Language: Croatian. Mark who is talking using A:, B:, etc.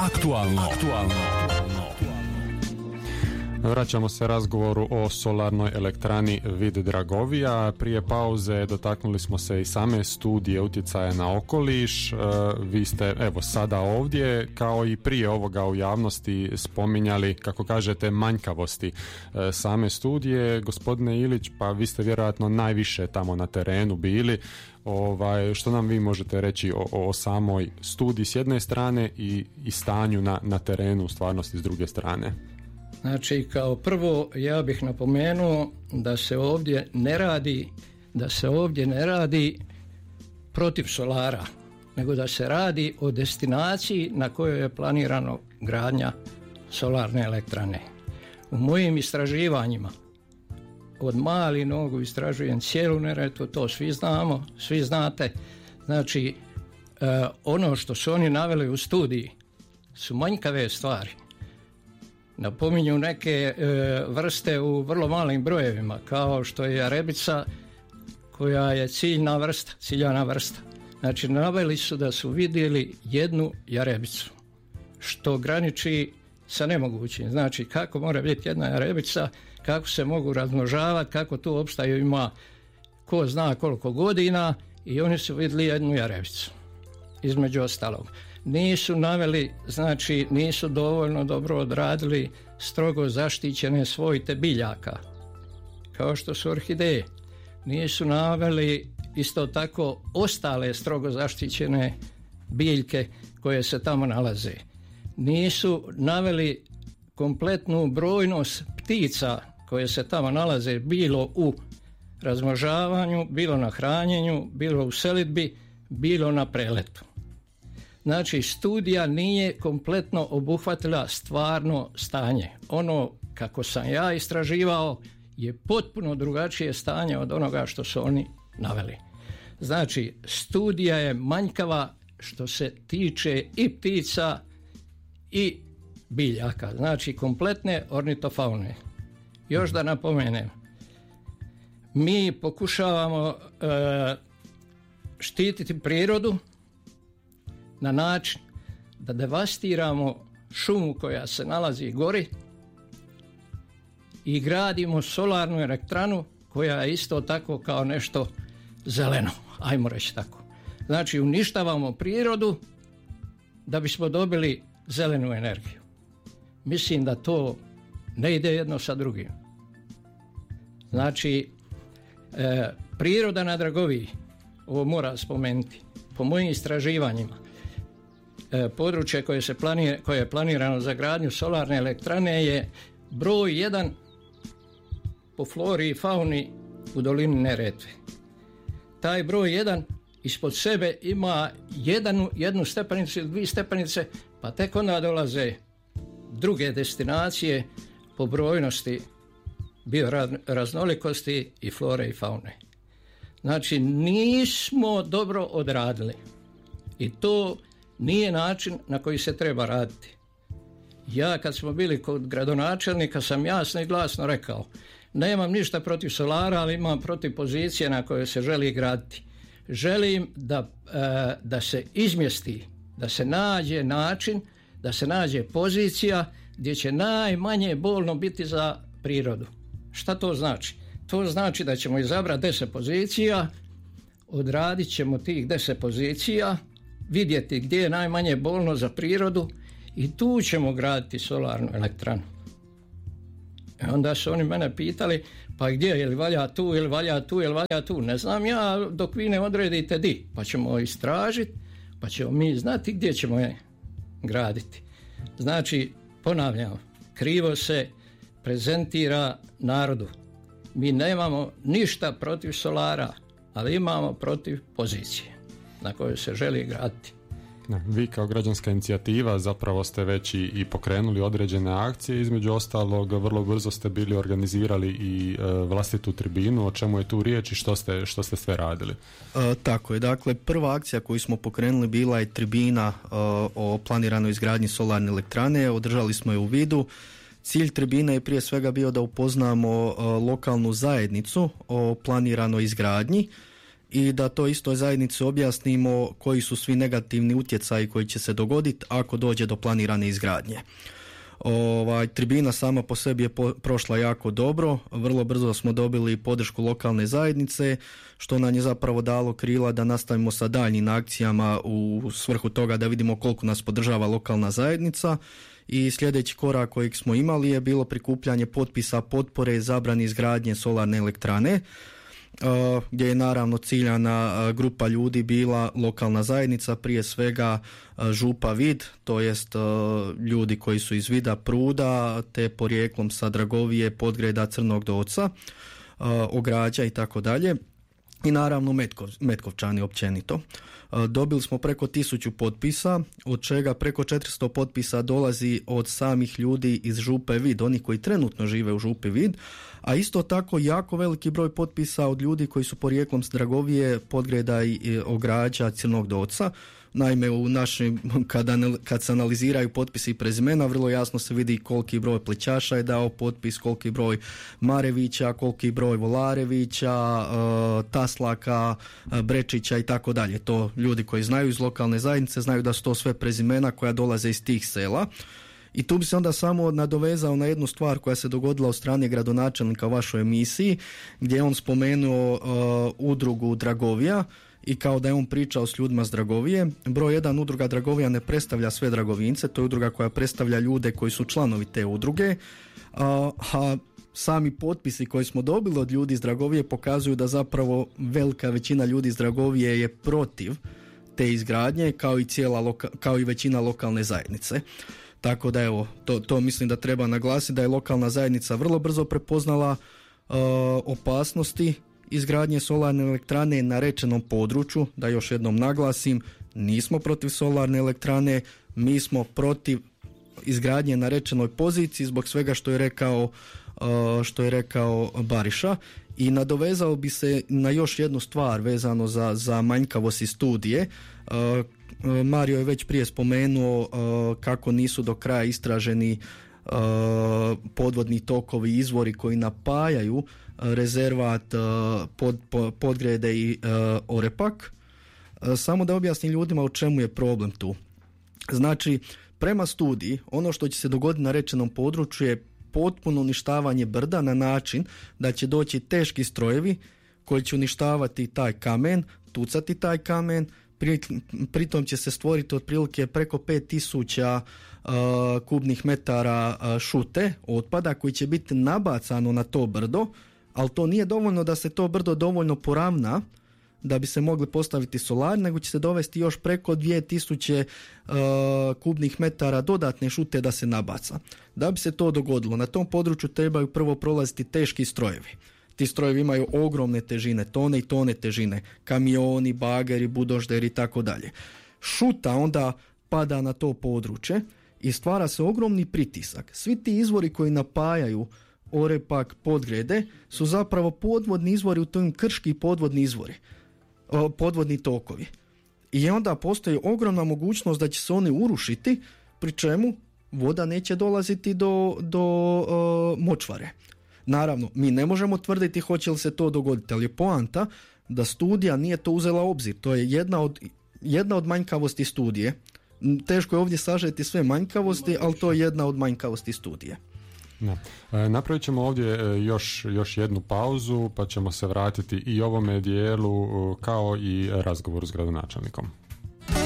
A: Aktualno.
B: Vraćamo se razgovoru o solarnoj elektrani Vid Dragovija. Prije pauze dotaknuli smo se i same studije utjecaja na okoliš. Vi ste evo sada ovdje, kao i prije ovoga u javnosti, spominjali, kako kažete, manjkavosti same studije. Gospodine Ilić, pa vi ste vjerojatno najviše tamo na terenu bili. Što nam vi možete reći o samoj studiji s jedne strane i stanju na terenu u stvarnosti s druge strane?
C: Znači, kao prvo ja bih napomenuo da se ovdje ne radi protiv solara, nego da se radi o destinaciji na kojoj je planirano gradnja solarne elektrane. U mojim istraživanjima, od malih nogu istražujem cijelu Neretvu, to svi znamo, svi znate. Znači, ono što su oni naveli u studiji su manjkave stvari. Napominju neke vrste u vrlo malim brojevima, kao što je jarebica, koja je ciljana vrsta. Znači, naveli su da su vidjeli jednu jarebicu, što graniči sa nemogućim. Znači, kako mora biti jedna jarebica, kako se mogu razmnožavati, kako tu opstaju, ima ko zna koliko godina, i oni su vidjeli jednu jarebicu, između ostalog. Nisu naveli, znači nisu dovoljno dobro odradili strogo zaštićene svojte biljaka, kao što su orhideje. Nisu naveli isto tako ostale strogo zaštićene biljke koje se tamo nalaze. Nisu naveli kompletnu brojnost ptica koje se tamo nalaze, bilo u razmnožavanju, bilo na hranjenju, bilo u selidbi, bilo na preletu. Znači, studija nije kompletno obuhvatila stvarno stanje. Ono kako sam ja istraživao je potpuno drugačije stanje od onoga što su oni naveli. Znači, studija je manjkava što se tiče i ptica i biljaka, znači kompletne ornitofaune. Još da napomenem, mi pokušavamo štititi prirodu na način da devastiramo šumu koja se nalazi gori i gradimo solarnu elektranu koja je isto tako kao nešto zeleno, ajmo reći tako. Znači, uništavamo prirodu da bismo dobili zelenu energiju. Mislim da to ne ide jedno sa drugim. Znači, priroda na Dragoviji, ovo mora spomenuti, po mojim istraživanjima, područje koje je planirano za gradnju solarne elektrane je broj 1 po flori i fauni u dolini Neretve. Taj broj 1 ispod sebe ima jednu stepenicu ili 2 stepenice, pa tek onda dolaze druge destinacije po brojnosti bioraznolikosti i flore i faune. Znači, nismo dobro odradili i to nije način na koji se treba raditi. Ja kad smo bili kod gradonačelnika sam jasno i glasno rekao, nemam ništa protiv solara, ali imam protiv pozicije na kojoj se želi graditi. Želim da se izmjesti, da se nađe način, da se nađe pozicija gdje će najmanje bolno biti za prirodu. Šta to znači? To znači da ćemo izabrati 10 pozicija, odradit ćemo tih 10 pozicija, vidjeti gdje je najmanje bolno za prirodu i tu ćemo graditi solarnu elektranu. Onda su oni mene pitali, pa gdje, je li valja tu, ili valja tu, ili valja tu? Ne znam ja, dok vi ne odredite di, pa ćemo istražiti, pa ćemo mi znati gdje ćemo je graditi. Znači, ponavljam, krivo se prezentira narodu. Mi nemamo ništa protiv solara, ali imamo protiv pozicije na kojoj se želi graditi.
B: Vi kao građanska inicijativa zapravo ste već i pokrenuli određene akcije, između ostalog vrlo brzo ste bili organizirali i vlastitu tribinu. O čemu je tu riječ i što ste sve radili?
D: Tako je, dakle prva akcija koju smo pokrenuli bila je tribina o planiranoj izgradnji solarne elektrane, održali smo je u Vidu. Cilj tribine je prije svega bio da upoznamo lokalnu zajednicu o planiranoj izgradnji i da to istoj zajednici objasnimo koji su svi negativni utjecaji koji će se dogoditi ako dođe do planirane izgradnje. Tribina sama po sebi je prošla jako dobro, vrlo brzo smo dobili podršku lokalne zajednice, što nam je zapravo dalo krila da nastavimo sa daljnjim akcijama u svrhu toga da vidimo koliko nas podržava lokalna zajednica. I sljedeći korak kojeg smo imali je bilo prikupljanje potpisa potpore zabrani izgradnje solarne elektrane, gdje je naravno ciljana grupa ljudi bila lokalna zajednica, prije svega župa Vid, to jest ljudi koji su iz Vida Pruda, te porijeklom sa Dragovije, Podgreda, Crnog Doca, Ograđa i tako dalje. I naravno Metkovčani općenito. Dobili smo preko 1000 potpisa, od čega preko 400 potpisa dolazi od samih ljudi iz župe Vid, oni koji trenutno žive u župi Vid, a isto tako jako veliki broj potpisa od ljudi koji su porijeklom s Dragovije, Podgreda i Ograđa, Crnog Doca. Naime, u našim, kad se analiziraju potpisi i prezimena, vrlo jasno se vidi koliki broj Plićaša je dao potpis, koliki broj Marevića, koliki broj Volarevića, Taslaka, Brečića i tako dalje. To ljudi koji znaju iz lokalne zajednice znaju da su to sve prezimena koja dolaze iz tih sela. I tu bi se onda samo nadovezao na jednu stvar koja se dogodila od strane gradonačelnika u vašoj emisiji, gdje je on spomenuo udrugu Dragovija i kao da je on pričao s ljudima s Dragovije. Broj 1, udruga Dragovija ne predstavlja sve Dragovince, to je udruga koja predstavlja ljude koji su članovi te udruge, a sami potpisi koji smo dobili od ljudi iz Dragovije pokazuju da zapravo velika većina ljudi iz Dragovije je protiv te izgradnje, kao i većina lokalne zajednice. Tako da evo, to mislim da treba naglasiti, da je lokalna zajednica vrlo brzo prepoznala opasnosti izgradnje solarne elektrane na rečenom području. Da još jednom naglasim, nismo protiv solarne elektrane, mi smo protiv izgradnje na rečenoj poziciji zbog svega što je rekao Bariša. I nadovezao bi se na još jednu stvar vezano za manjkavosti studije. Mario je već prije spomenuo kako nisu do kraja istraženi podvodni tokovi, izvori koji napajaju rezervat Podgrede i Orepak. Samo da objasnim ljudima o čemu je problem tu. Znači, prema studiji, ono što će se dogoditi na rečenom području je potpuno uništavanje brda na način da će doći teški strojevi koji će uništavati taj kamen, tucati taj kamen, pritom će se stvoriti otprilike preko 5000 kubnih metara šute, otpada koji će biti nabacano na to brdo, ali to nije dovoljno da se to brdo dovoljno poravna da bi se mogli postaviti solari, nego će se dovesti još preko 2000 kubnih metara dodatne šute da se nabaca. Da bi se to dogodilo, na tom području trebaju prvo prolaziti teški strojevi. Ti strojevi imaju ogromne težine, tone i tone težine, kamioni, bageri, budožderi i tako dalje. Šuta onda pada na to područje i stvara se ogromni pritisak. Svi ti izvori koji napajaju Orepak, Podgrede su zapravo podvodni izvori, u tom krški podvodni izvori, podvodni tokovi. I onda postoji ogromna mogućnost da će se oni urušiti, pri čemu voda neće dolaziti do močvare. Naravno, mi ne možemo tvrditi hoće li se to dogoditi, ali je poanta da studija nije to uzela u obzir. To je jedna od manjkavosti studije. Teško je ovdje sažeti sve manjkavosti, ali to je jedna od manjkavosti studije.
B: No. Napravit ćemo ovdje još jednu pauzu, pa ćemo se vratiti i ovome dijelu kao i razgovoru s gradonačelnikom.